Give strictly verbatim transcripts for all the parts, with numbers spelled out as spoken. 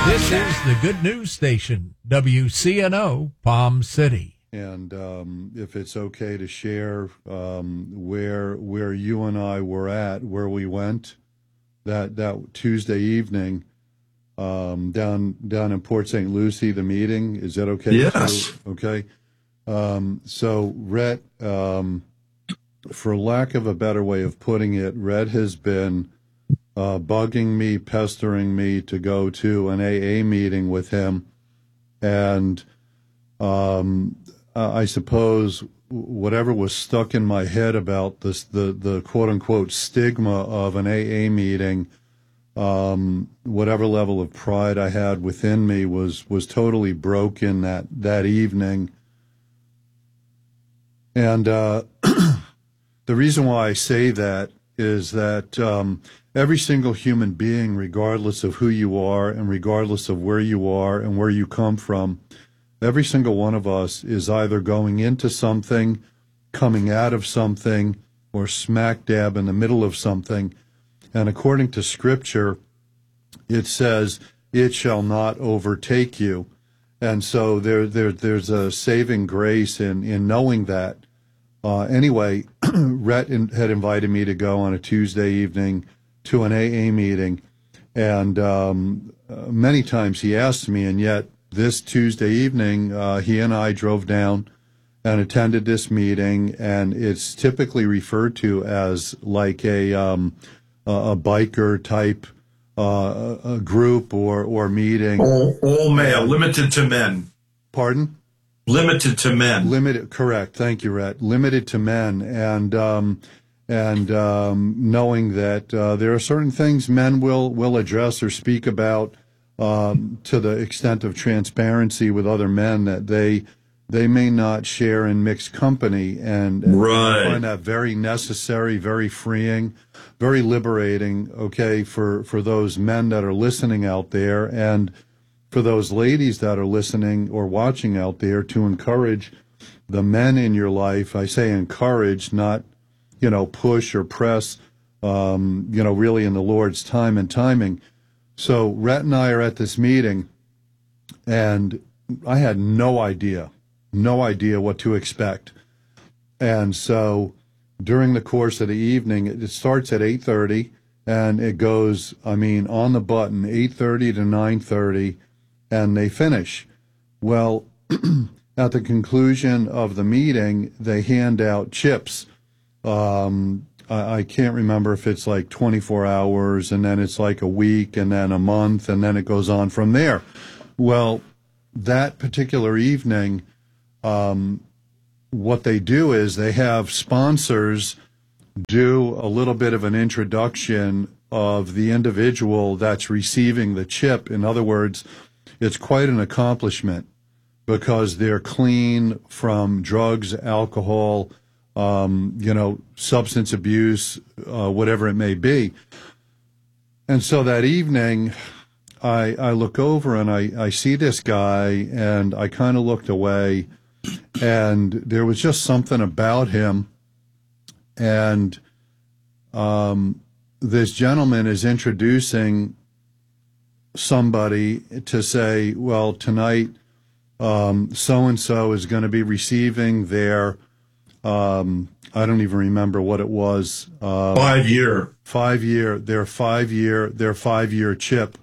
This is the Good News Station, W C N O, Palm City. And um, if it's okay to share um, where where you and I were at, where we went that that Tuesday evening um, down down in Port Saint Lucie, the meeting, is that okay? Yes. So, okay. Um, so, Rhett, um, for lack of a better way of putting it, Rhett has been uh, bugging me, pestering me to go to an A A meeting with him, and um, I suppose whatever was stuck in my head about this, the the quote unquote stigma of an A A meeting, um, whatever level of pride I had within me was was totally broken that that evening. And uh, the reason why I say that is that um, every single human being, regardless of who you are and regardless of where you are and where you come from, every single one of us is either going into something, coming out of something, or smack dab in the middle of something. And according to Scripture, it says, "It shall not overtake you." And so there, there, there's a saving grace in, in knowing that. Uh, anyway, Rhett in, had invited me to go on a Tuesday evening to an A A meeting. And um, uh, many times he asked me, and yet this Tuesday evening, uh, he and I drove down and attended this meeting. And it's typically referred to as like a, um, a, a biker type uh, a group or, or meeting. All, all male, limited to men. Pardon? Limited to men. Limited, correct. Thank you, Rhett. Limited to men, and um, and um, knowing that uh, there are certain things men will will address or speak about um, to the extent of transparency with other men that they they may not share in mixed company, and, and right. I find that very necessary, very freeing, very liberating. Okay, for for those men that are listening out there, and for those ladies that are listening or watching out there, to encourage the men in your life. I say encourage, not, you know, push or press, um, you know, really in the Lord's time and timing. So Rhett and I are at this meeting, and I had no idea, no idea what to expect. And so during the course of the evening, it starts at eight thirty, and it goes, I mean, on the button, eight thirty to nine thirty, and they finish. Well, at the conclusion of the meeting, they hand out chips. Um, I, I can't remember if it's like twenty-four hours, and then it's like a week, and then a month, and then it goes on from there. Well, that particular evening, um, what they do is they have sponsors do a little bit of an introduction of the individual that's receiving the chip. In other words, it's quite an accomplishment because they're clean from drugs, alcohol, um, you know, substance abuse, uh, whatever it may be. And so that evening, I, I look over and I, I see this guy, and I kind of looked away, and there was just something about him. And um, this gentleman is introducing somebody to say, well, tonight um, so-and-so is going to be receiving their, um, I don't even remember what it was. Uh, five year. Five year, their five year, their five year chip.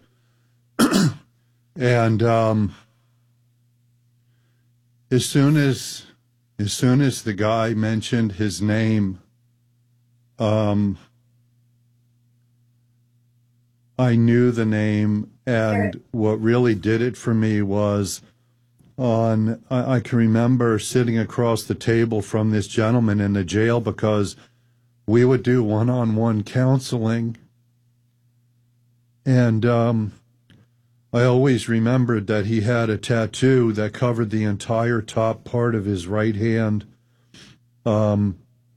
And um, as soon as, as soon as the guy mentioned his name, um, I knew the name, and what really did it for me was on, I, I can remember sitting across the table from this gentleman in the jail because we would do one-on-one counseling, and um, I always remembered that he had a tattoo that covered the entire top part of his right hand, um,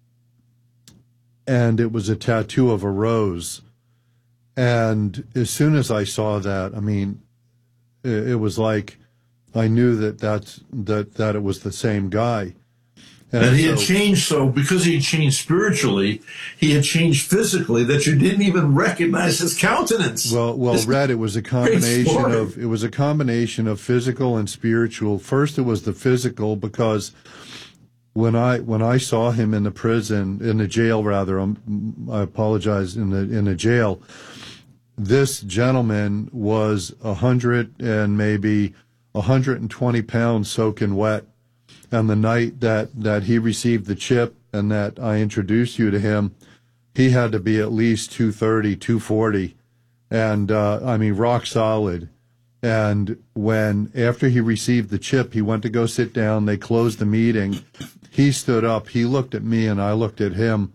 and it was a tattoo of a rose. And as soon as I saw that, I mean, it, it was like I knew that that's, that that it was the same guy. And, And he had so- changed, so because he had changed spiritually, he had changed physically that you didn't even recognize his countenance. Well, well, This- Red, it was a combination story. of it was a combination of physical and spiritual. First, it was the physical because when I when I saw him in the prison, in the jail rather, um, I apologize, in the in the jail, this gentleman was a hundred and maybe a hundred and twenty pounds soaking wet. And the night that that he received the chip and that I introduced you to him, he had to be at least two thirty, two forty. And uh, I mean, rock solid. And when, after he received the chip, he went to go sit down, they closed the meeting. He stood up, he looked at me, and I looked at him.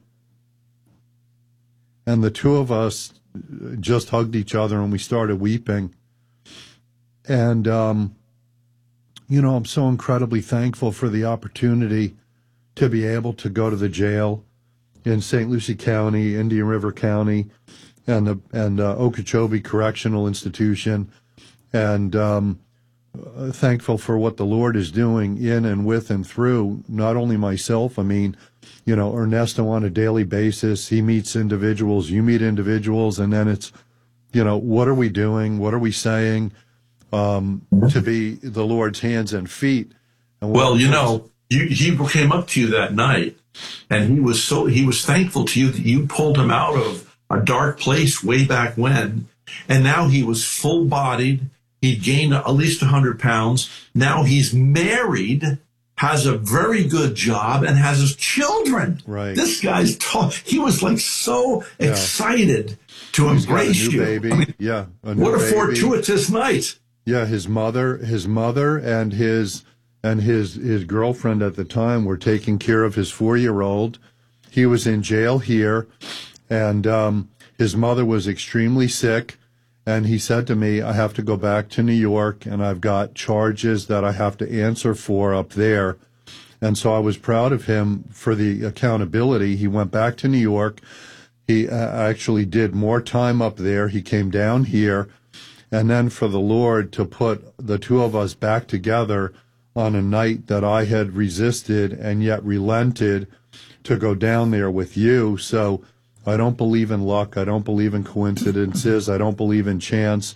And the two of us just hugged each other and we started weeping. And, um, you know, I'm so incredibly thankful for the opportunity to be able to go to the jail in Saint Lucie County, Indian River County, and the and uh, Okeechobee Correctional Institution, and um, uh, thankful for what the Lord is doing in and with and through not only myself. I mean, you know, Ernesto on a daily basis. He meets individuals, you meet individuals, and then it's, you know, what are we doing? What are we saying? Um, to be the Lord's hands and feet. And Well, you know, you, he came up to you that night, and he was so he was thankful to you that you pulled him out of a dark place way back when, and now he was full bodied. He'd gained at least one hundred pounds. Now he's married, has a very good job, and has his children. Right. This guy's tall. He was like so Yeah. excited to he's got a embrace new you. baby. I mean, Yeah, a new what a baby. fortuitous night. Yeah, his mother, his mother, and his and his his girlfriend at the time were taking care of his four-year-old. He was in jail here, and um, his mother was extremely sick. And he said to me, "I have to go back to New York, and I've got charges that I have to answer for up there." And so I was proud of him for the accountability. He went back to New York. He uh, actually did more time up there. He came down here. And then for the Lord to put the two of us back together on a night that I had resisted and yet relented to go down there with you. So I don't believe in luck. I don't believe in coincidences. I don't believe in chance.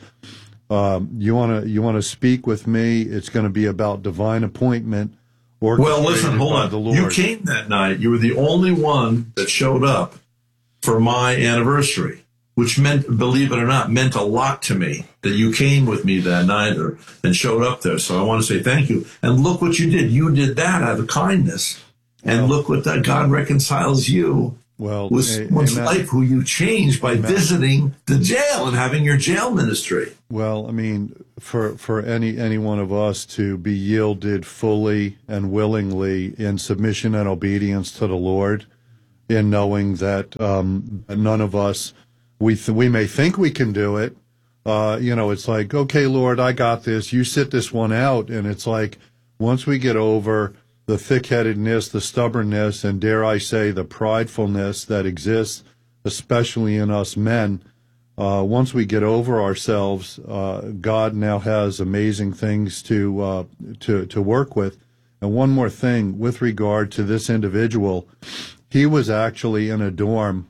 Um, you want to you want to speak with me? It's going to be about divine appointment. Well, listen, hold by on. the Lord. You came that night. You were the only one that showed up for my anniversary, which meant, believe it or not, meant a lot to me that you came with me that night or, and showed up there. So I want to say thank you. And look what you did. You did that out of kindness. And Well, look what that God reconciles you Well, with a- someone's amen. life who you changed by Amen. visiting the jail and having your jail ministry. Well, I mean, for for any any one of us to be yielded fully and willingly in submission and obedience to the Lord, in knowing that um, none of us we th- we may think we can do it. Uh, you know, it's like, okay, Lord, I got this. You sit this one out, and it's like once we get over the thick-headedness, the stubbornness, and dare I say, the pridefulness that exists, especially in us men. Uh, once we get over ourselves, uh, God now has amazing things to uh, to to work with. And one more thing with regard to this individual, he was actually in a dorm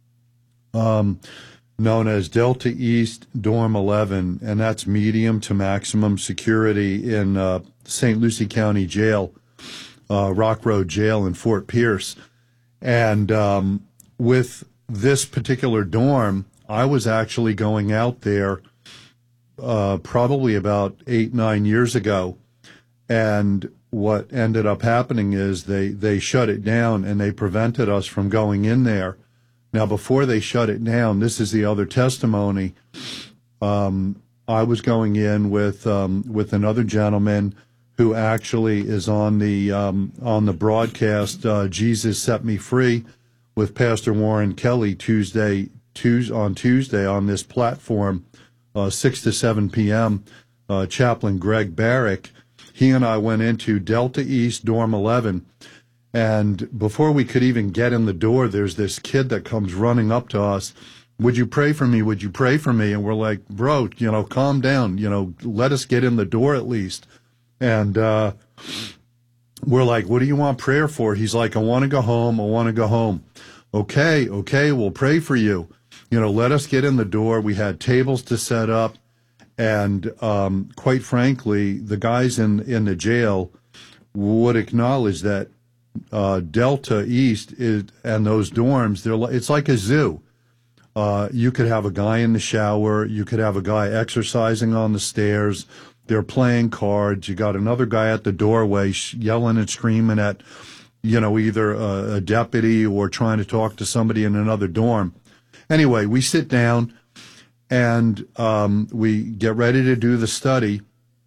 um, known as Delta East Dorm eleven, and that's medium to maximum security in uh, Saint Lucie County Jail, uh, Rock Road Jail in Fort Pierce. And um, with this particular dorm, I was actually going out there uh, probably about eight, nine years ago. And what ended up happening is they, they shut it down and they prevented us from going in there. Now, before they shut it down, this is the other testimony. Um, I was going in with um, with another gentleman who actually is on the um, on the broadcast. Uh, Jesus Set Me Free with Pastor Warren Kelly Tuesday. Tuesday, on Tuesday on this platform, uh, six to seven p.m., uh, Chaplain Greg Barrick, he and I went into Delta East Dorm eleven, and before we could even get in the door, there's this kid that comes running up to us. Would you pray for me? Would you pray for me? And we're like, bro, you know, calm down. You know, let us get in the door at least. And uh, we're like, what do you want prayer for? He's like, I want to go home. I want to go home. Okay, okay, we'll pray for you. You know, let us get in the door. We had tables to set up. And um, quite frankly, the guys in, in the jail would acknowledge that uh, Delta East is, and those dorms, they're like, it's like a zoo. Uh, you could have a guy in the shower. You could have a guy exercising on the stairs. They're playing cards. You got another guy at the doorway yelling and screaming at, you know, either a, a deputy or trying to talk to somebody in another dorm. Anyway, we sit down and um, we get ready to do the study.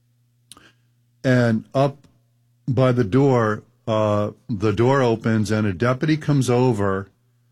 And up by the door, uh, the door opens and a deputy comes over.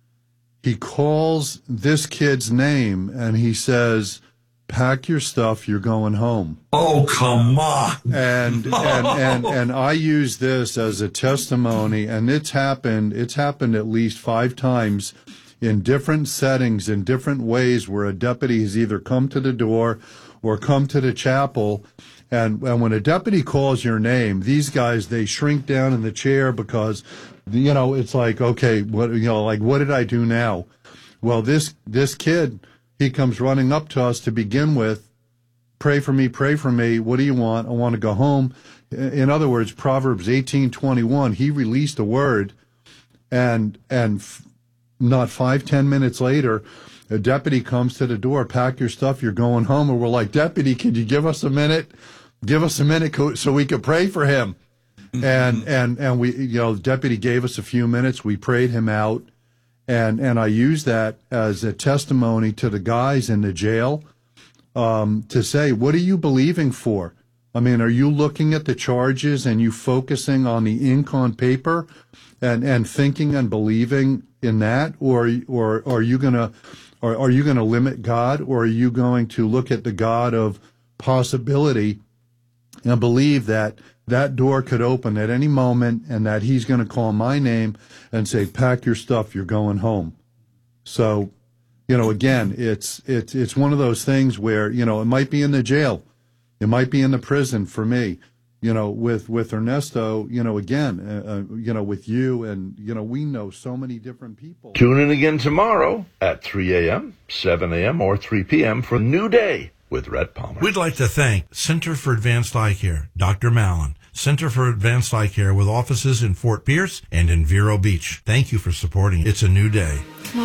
He calls this kid's name and he says, pack your stuff, you're going home. Oh, come on. And, and, and, and I use this as a testimony, and it's happened, it's happened at least five times in different settings, in different ways, where a deputy has either come to the door or come to the chapel. And, and when a deputy calls your name, these guys, they shrink down in the chair because, you know, it's like, okay, what, you know, like, what did I do now? Well, this, this kid, he comes running up to us to begin with, pray for me, pray for me. What do you want? I want to go home. In other words, Proverbs eighteen twenty-one, he released a word, and, and f- not five, ten minutes later, a deputy comes to the door, pack your stuff, you're going home. And we're like, deputy, can you give us a minute? Give us a minute so we could pray for him. And, and, and we, you know, the deputy gave us a few minutes. We prayed him out. And, and I use that as a testimony to the guys in the jail, um, to say, what are you believing for? I mean, are you looking at the charges and you focusing on the ink on paper and, and thinking and believing in that? Or, or, or are you gonna, or are you gonna limit God, or are you going to look at the God of possibility and believe that that door could open at any moment and that he's going to call my name and say, pack your stuff, you're going home. So, you know, again, it's, it's, it's one of those things where, you know, it might be in the jail. It might be in the prison for me, you know, with, with Ernesto, you know, again, uh, you know, with you, and, you know, we know so many different people. Tune in again tomorrow at three a.m., seven a.m., or three p.m. for a new day with Rhett Palmer. We'd like to thank Center for Advanced Eye Care, Doctor Mallon. Center for Advanced Eye Care with offices in Fort Pierce and in Vero Beach. Thank you for supporting It's a New Day.